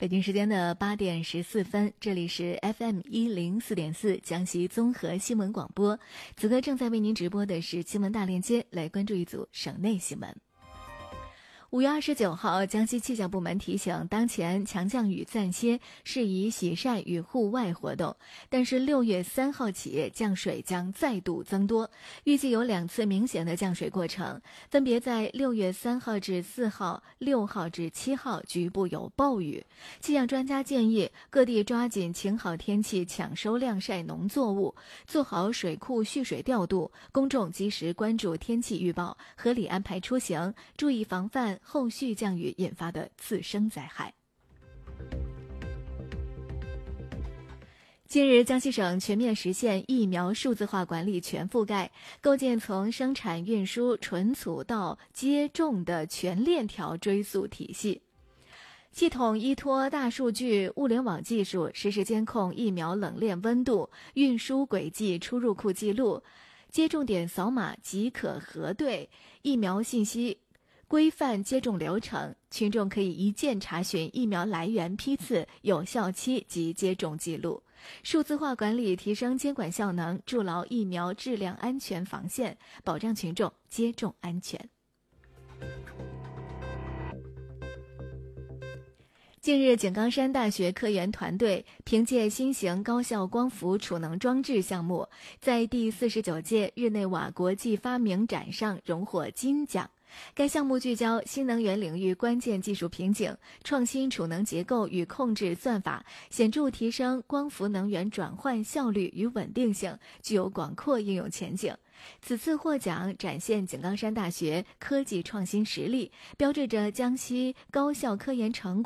北京时间的8点14分，这里是 FM104.4 江西综合新闻广播。此刻正在为您直播的是新闻大链接，来关注一组省内新闻。5月29号，江西气象部门提醒，当前强降雨暂歇，适宜洗晒与户外活动。但是6月3号起，降水将再度增多，预计有2次明显的降水过程，分别在6月3号至4号、6号至7号局部有暴雨。气象专家建议各地抓紧晴好天气抢收晾晒农作物，做好水库蓄水调度，公众及时关注天气预报，合理安排出行，注意防范后续降雨引发的次生灾害。近日，江西省全面实现疫苗数字化管理全覆盖，构建从生产、运输、存储到接种的全链条追溯体系。系统依托大数据、物联网技术，实时监控疫苗冷链温度、运输轨迹、出入库记录，接种点扫码即可核对疫苗信息，规范接种流程，群众可以一键查询疫苗来源、批次、有效期及接种记录。数字化管理提升监管效能，筑牢疫苗质量安全防线，保障群众接种安全。近日，井冈山大学科研团队凭借新型高效光伏储能装置项目，在第49届日内瓦国际发明展上荣获金奖。该项目聚焦新能源领域关键技术瓶颈，创新储能结构与控制算法，显著提升光伏能源转换效率与稳定性，具有广阔应用前景。此次获奖展现井冈山大学科技创新实力，标志着江西高校科研成果